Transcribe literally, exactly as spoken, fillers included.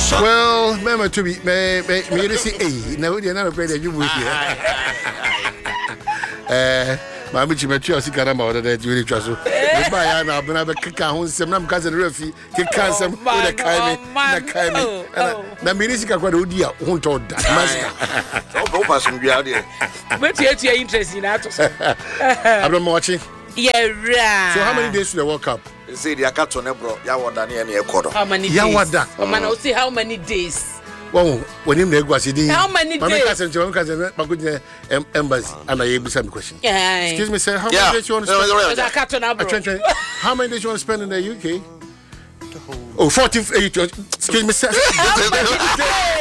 Well, remember to be me me me say eh na we dey na bread you with here. Eh, ma me chi me twa sika na ma order dey really twa so. Me buy ya na abuna be keka ho nsem na me ka say the refi keka nsem we dey kai me na kai me. Na me sika kwa dey odi a ho nto da. Master. So go pass me bia dey. But you you interest in that. I'm watching. Yeah, right. So how many days to the World Cup? Say the akato ne bro. Ya wada ne ne ekodo. How many days? Ya wada. Oh man, I'll see how many days. Well, when him nego asidi. How many days? My cousin, my cousin, my good embassy, and I able some question. Yeah. Excuse me, sir. How Yeah. many days you want to spend? Bro. How many days you want to spend in the U K? Oh, forty. Excuse me, sir.